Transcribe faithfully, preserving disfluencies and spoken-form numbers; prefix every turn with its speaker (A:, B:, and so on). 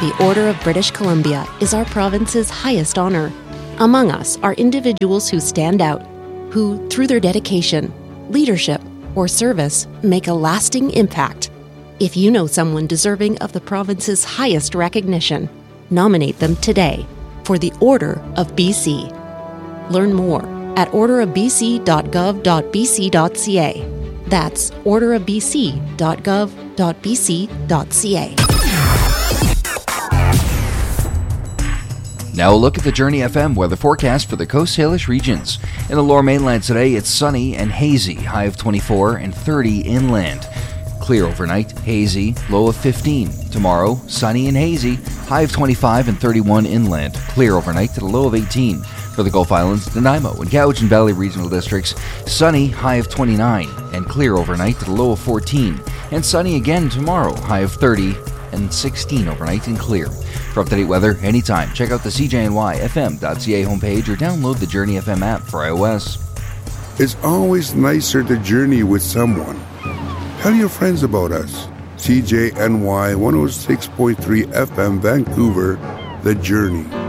A: The Order of British Columbia is our province's highest honor. Among us are individuals who stand out, who, through their dedication, leadership, or service, make a lasting impact. If you know someone deserving of the province's highest recognition, nominate them today for the Order of B C. Learn more at order of b c dot gov dot b c dot c a. That's order of b c dot gov dot b c dot c a.
B: Now a look at the Journey F M weather forecast for the Coast Salish regions. In the Lower Mainland today, it's sunny and hazy, high of twenty-four and thirty inland. Clear overnight, hazy, low of fifteen. Tomorrow, sunny and hazy, high of twenty-five and thirty-one inland. Clear overnight to a low of eighteen. For the Gulf Islands, Nanaimo and Cowichan Valley regional districts, sunny, high of twenty-nine, and clear overnight to a low of fourteen. And sunny again tomorrow, high of thirty and sixteen overnight and clear. For up-to-date weather anytime, check out the C J N Y F M dot C A homepage or download the Journey F M app for iOS.
C: It's always nicer to journey with someone. Tell your friends about us. C J N Y one oh six point three F M Vancouver, The Journey.